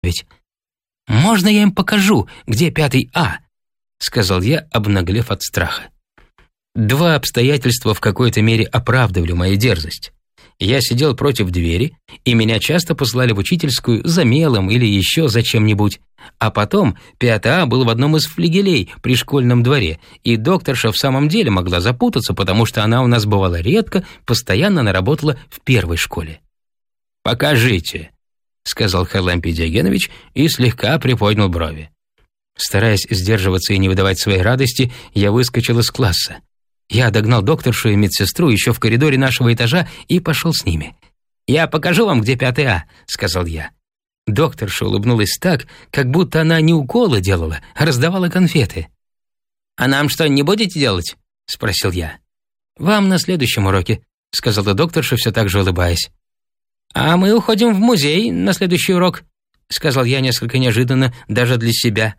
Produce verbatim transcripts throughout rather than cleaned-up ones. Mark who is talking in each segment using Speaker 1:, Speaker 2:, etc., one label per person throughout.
Speaker 1: ведь. «Можно я им покажу, где пятый А?» — сказал я, обнаглев от страха. Два обстоятельства в какой-то мере оправдывали мою дерзость. Я сидел против двери, и меня часто посылали в учительскую за мелом или еще за чем-нибудь. А потом пятый А был в одном из флигелей при школьном дворе, и докторша в самом деле могла запутаться, потому что она у нас бывала редко, постоянно она работала в первой школе. «Покажите», — сказал Харлампий Диогенович и слегка приподнял брови. Стараясь сдерживаться и не выдавать своей радости, я выскочил из класса. Я догнал докторшу и медсестру еще в коридоре нашего этажа и пошел с ними. «Я покажу вам, где пятый А», — сказал я. Докторша улыбнулась так, как будто она не уколы делала, а раздавала конфеты. «А нам что, не будете делать?» — спросил я. «Вам на следующем уроке», — сказала докторша, все так же улыбаясь. «А мы уходим в музей на следующий урок», — сказал я несколько неожиданно даже для себя.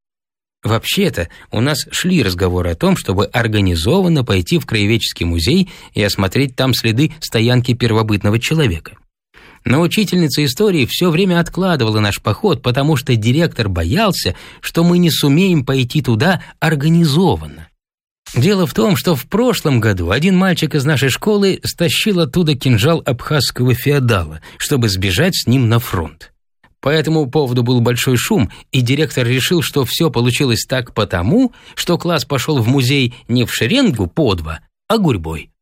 Speaker 1: Вообще-то у нас шли разговоры о том, чтобы организованно пойти в краеведческий музей и осмотреть там следы стоянки первобытного человека. Но учительница истории все время откладывала наш поход, потому что директор боялся, что мы не сумеем пойти туда организованно. Дело в том, что в прошлом году один мальчик из нашей школы стащил оттуда кинжал абхазского феодала, чтобы сбежать с ним на фронт. По этому поводу был большой шум, и директор решил, что все получилось так потому, что класс пошел в музей не в шеренгу по два, а гурьбой.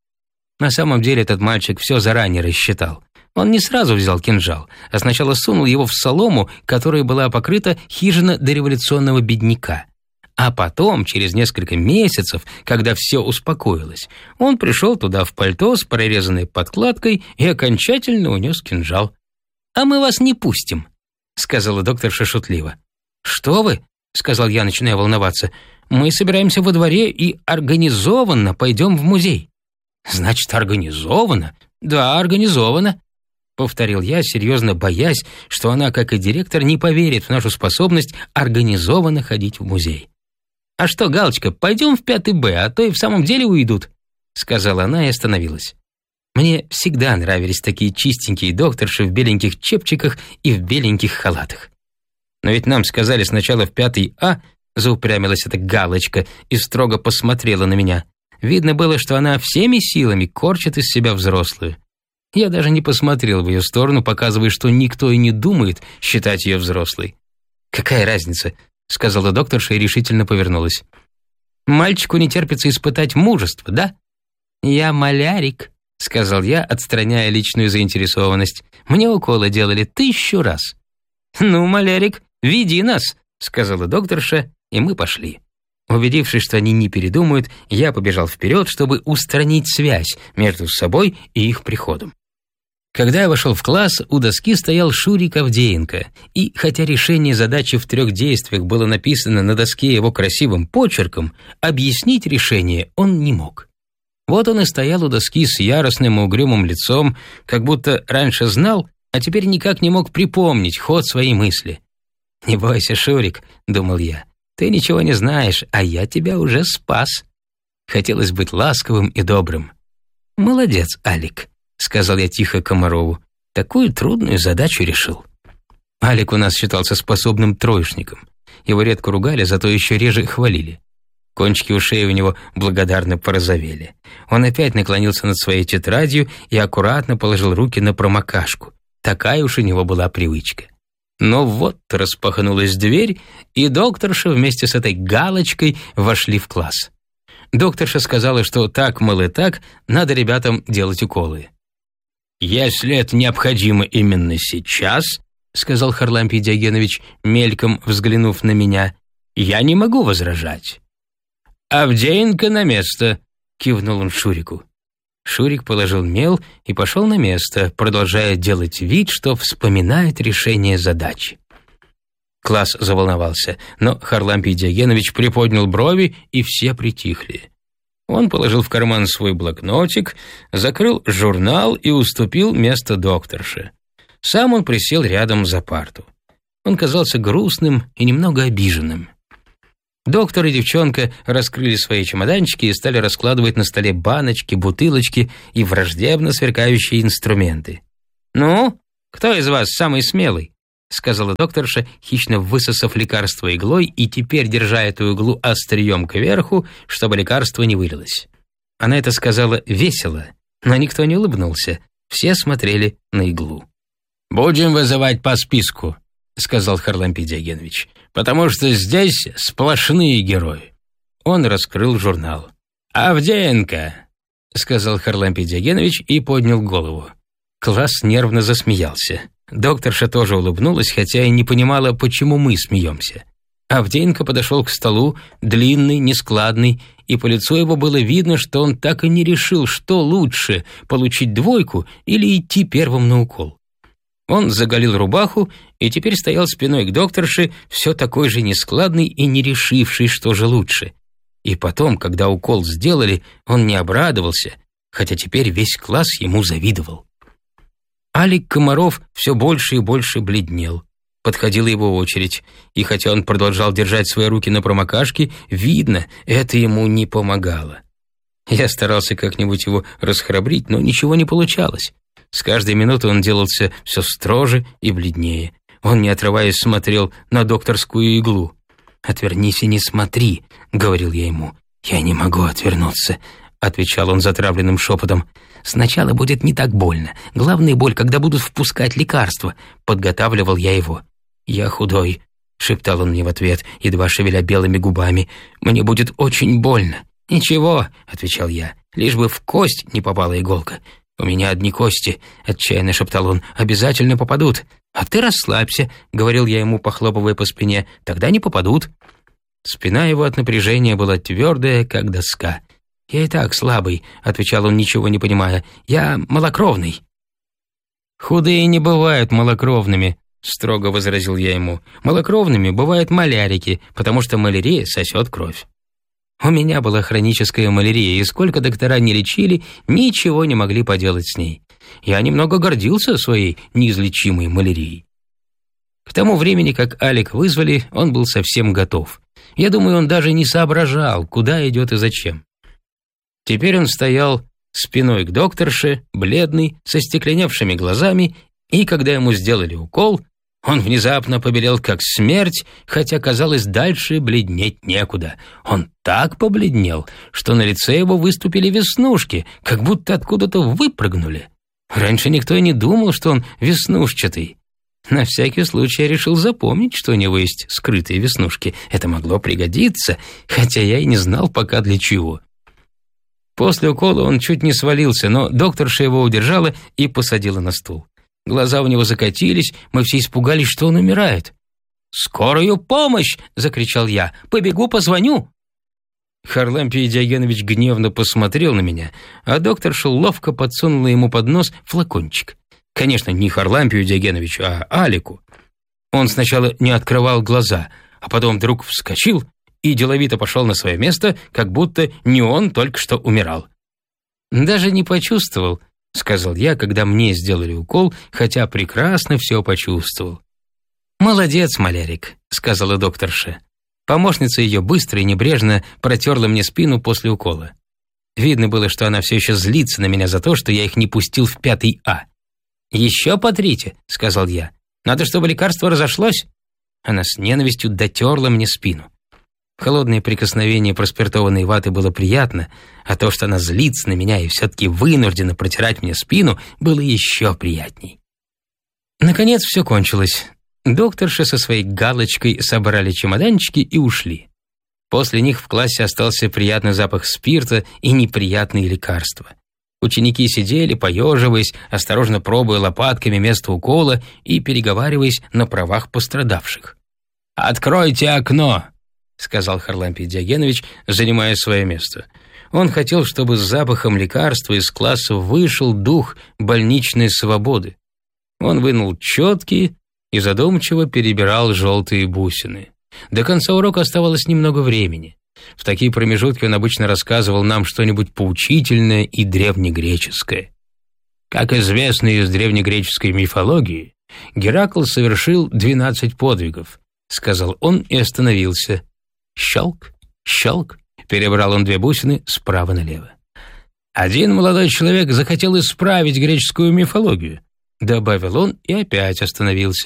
Speaker 1: На самом деле этот мальчик все заранее рассчитал. Он не сразу взял кинжал, а сначала сунул его в солому, которой была покрыта хижина дореволюционного бедняка. А потом, через несколько месяцев, когда все успокоилось, он пришел туда в пальто с прорезанной подкладкой и окончательно унес кинжал. «А мы вас не пустим», — сказала докторша шутливо. «Что вы?» — сказал я, начиная волноваться. «Мы собираемся во дворе и организованно пойдем в музей». «Значит, организованно?» «Да, организованно», — повторил я, серьезно боясь, что она, как и директор, не поверит в нашу способность организованно ходить в музей. «А что, Галочка, пойдем в пятый Б, а то и в самом деле уйдут», — сказала она и остановилась. Мне всегда нравились такие чистенькие докторши в беленьких чепчиках и в беленьких халатах. «Но ведь нам сказали сначала в пятый А», — заупрямилась эта Галочка и строго посмотрела на меня. Видно было, что она всеми силами корчит из себя взрослую. Я даже не посмотрел в ее сторону, показывая, что никто и не думает считать ее взрослой. «Какая разница?» — сказала докторша и решительно повернулась. «Мальчику не терпится испытать мужество, да?» «Я малярик», — сказал я, отстраняя личную заинтересованность. «Мне уколы делали тысячу раз». «Ну, малярик, веди нас», — сказала докторша, и мы пошли. Убедившись, что они не передумают, я побежал вперед, чтобы устранить связь между собой и их приходом. Когда я вошел в класс, у доски стоял Шурик Авдеенко, и хотя решение задачи в трех действиях было написано на доске его красивым почерком, объяснить решение он не мог. Вот он и стоял у доски с яростным и угрюмым лицом, как будто раньше знал, а теперь никак не мог припомнить ход своей мысли. «Не бойся, Шурик», — думал я, — «ты ничего не знаешь, а я тебя уже спас». Хотелось быть ласковым и добрым. «Молодец, Алик», — сказал я тихо Комарову, — «такую трудную задачу решил». Алик у нас считался способным троечником. Его редко ругали, зато еще реже хвалили. Кончики ушей у него благодарно порозовели. Он опять наклонился над своей тетрадью и аккуратно положил руки на промокашку. Такая уж у него была привычка. Но вот распахнулась дверь, и докторша вместе с этой Галочкой вошли в класс. Докторша сказала, что так, мол, и так, надо ребятам делать уколы. «Если это необходимо именно сейчас», — сказал Харлампий Диогенович, мельком взглянув на меня, — «я не могу возражать». «Авдеенко на место», — кивнул он Шурику. Шурик положил мел и пошел на место, продолжая делать вид, что вспоминает решение задачи. Класс заволновался, но Харлампий Диогенович приподнял брови, и все притихли. Он положил в карман свой блокнотик, закрыл журнал и уступил место докторше. Сам он присел рядом за парту. Он казался грустным и немного обиженным. Доктор и девчонка раскрыли свои чемоданчики и стали раскладывать на столе баночки, бутылочки и враждебно сверкающие инструменты. «Ну, кто из вас самый смелый?» — сказала докторша, хищно высосав лекарство иглой и теперь держа эту иглу острием кверху, чтобы лекарство не вылилось. Она это сказала весело, но никто не улыбнулся. Все смотрели на иглу. «Будем вызывать по списку», — сказал Харлампий Диогенович, «потому что здесь сплошные герои». Он раскрыл журнал. «Авдеенко», — сказал Харлампий Диогенович и поднял голову. Класс нервно засмеялся. Докторша тоже улыбнулась, хотя и не понимала, почему мы смеемся. Авдеенко подошел к столу, длинный, нескладный, и по лицу его было видно, что он так и не решил, что лучше – получить двойку или идти первым на укол. Он заголил рубаху и теперь стоял спиной к докторше, все такой же нескладный и не решивший, что же лучше. И потом, когда укол сделали, он не обрадовался, хотя теперь весь класс ему завидовал. Алик Комаров все больше и больше бледнел. Подходила его очередь, и хотя он продолжал держать свои руки на промокашке, видно, это ему не помогало. Я старался как-нибудь его расхрабрить, но ничего не получалось. С каждой минутой он делался все строже и бледнее. Он, не отрываясь, смотрел на докторскую иглу. «Отвернись и не смотри», — говорил я ему. «Я не могу отвернуться», — отвечал он затравленным шепотом. «Сначала будет не так больно. Главная боль, когда будут впускать лекарства», — подготавливал я его. «Я худой», — шептал он мне в ответ, едва шевеля белыми губами. «Мне будет очень больно». «Ничего», — отвечал я, — «лишь бы в кость не попала иголка». «У меня одни кости», — отчаянно шептал он, — «обязательно попадут». «А ты расслабься», — говорил я ему, похлопывая по спине, — «тогда не попадут». Спина его от напряжения была твердая, как доска. «Я и так слабый», — отвечал он, ничего не понимая. «Я малокровный». «Худые не бывают малокровными», — строго возразил я ему. «Малокровными бывают малярики, потому что малярия сосет кровь». У меня была хроническая малярия, и сколько доктора не лечили, ничего не могли поделать с ней. Я немного гордился своей неизлечимой малярией. К тому времени, как Алик вызвали, он был совсем готов. Я думаю, он даже не соображал, куда идет и зачем. Теперь он стоял спиной к докторше, бледный, со стекленевшими глазами, и когда ему сделали укол, он внезапно побелел как смерть, хотя, казалось, дальше бледнеть некуда. Он так побледнел, что на лице его выступили веснушки, как будто откуда-то выпрыгнули. Раньше никто и не думал, что он веснушчатый. На всякий случай я решил запомнить, что у него есть скрытые веснушки. Это могло пригодиться, хотя я и не знал пока для чего. После укола он чуть не свалился, но докторша его удержала и посадила на стул. Глаза у него закатились, мы все испугались, что он умирает. «Скорую помощь!» — закричал я. «Побегу, позвоню!» Харлампий Диогенович гневно посмотрел на меня, а докторша ловко подсунула ему под нос флакончик. Конечно, не Харлампию Диогеновичу, а Алику. Он сначала не открывал глаза, а потом вдруг вскочил и деловито пошел на свое место, как будто не он только что умирал. «Даже не почувствовал», — сказал я, когда мне сделали укол, хотя прекрасно все почувствовал. «Молодец, малярик», — сказала докторша. Помощница ее быстро и небрежно протерла мне спину после укола. Видно было, что она все еще злится на меня за то, что я их не пустил в пятый А. «Еще потрите», — сказал я. «Надо, чтобы лекарство разошлось». Она с ненавистью дотерла мне спину. Холодное прикосновение проспиртованной ваты было приятно, а то, что она злится на меня и все-таки вынуждена протирать мне спину, было еще приятней. Наконец все кончилось. Докторша со своей галочкой собрали чемоданчики и ушли. После них в классе остался приятный запах спирта и неприятные лекарства. Ученики сидели, поеживаясь, осторожно пробуя лопатками место укола и переговариваясь на правах пострадавших. «Откройте окно!» — сказал Харлампий Диогенович, занимая свое место. Он хотел, чтобы с запахом лекарства из класса вышел дух больничной свободы. Он вынул четки и задумчиво перебирал желтые бусины. До конца урока оставалось немного времени. В такие промежутки он обычно рассказывал нам что-нибудь поучительное и древнегреческое. Как известно из древнегреческой мифологии, Геракл совершил двенадцать подвигов, сказал он и остановился. Щелк, щелк, перебрал он две бусины справа налево. Один молодой человек захотел исправить греческую мифологию, добавил он и опять остановился.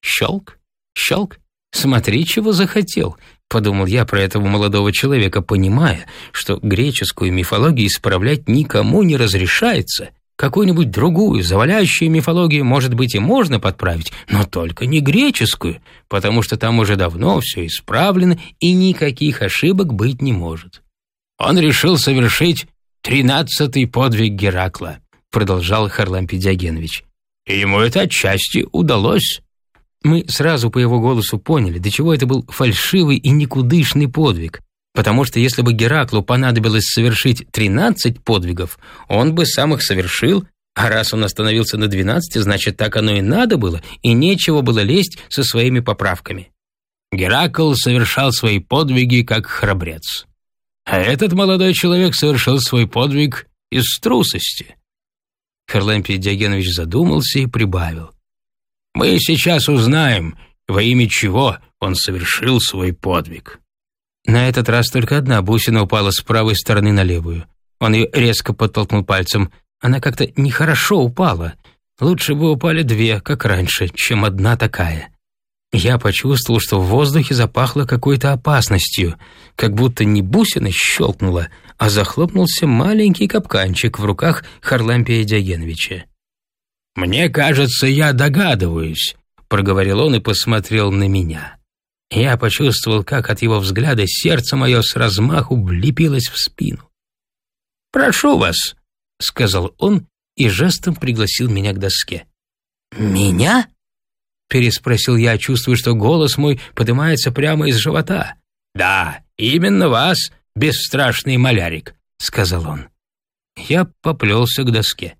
Speaker 1: Щелк, щелк. «Смотри, чего захотел», — подумал я про этого молодого человека, понимая, что греческую мифологию исправлять никому не разрешается. Какую-нибудь другую, завалящую мифологию, может быть, и можно подправить, но только не греческую, потому что там уже давно все исправлено и никаких ошибок быть не может. «Он решил совершить тринадцатый подвиг Геракла», — продолжал Харлампий Диогенович. «И ему это отчасти удалось». Мы сразу по его голосу поняли, до чего это был фальшивый и никудышный подвиг, потому что если бы Гераклу понадобилось совершить тринадцать подвигов, он бы сам их совершил, а раз он остановился на двенадцати, значит, так оно и надо было, и нечего было лезть со своими поправками. Геракл совершал свои подвиги как храбрец, а этот молодой человек совершил свой подвиг из трусости. Харлампий Диогенович задумался и прибавил. «Мы сейчас узнаем, во имя чего он совершил свой подвиг». На этот раз только одна бусина упала с правой стороны на левую. Он ее резко подтолкнул пальцем. Она как-то нехорошо упала. Лучше бы упали две, как раньше, чем одна такая. Я почувствовал, что в воздухе запахло какой-то опасностью, как будто не бусина щелкнула, а захлопнулся маленький капканчик в руках Харлампия Диогеновича. «Мне кажется, я догадываюсь», — проговорил он и посмотрел на меня. Я почувствовал, как от его взгляда сердце мое с размаху влепилось в спину. «Прошу вас», — сказал он и жестом пригласил меня к доске. «Меня?» — переспросил я, чувствуя, что голос мой поднимается прямо из живота. «Да, именно вас, бесстрашный малярик», — сказал он. Я поплелся к доске.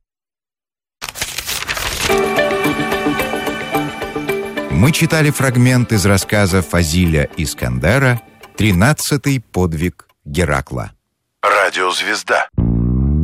Speaker 2: Мы читали фрагмент из рассказа Фазиля Искандера «Тринадцатый подвиг Геракла».
Speaker 3: Радиозвезда.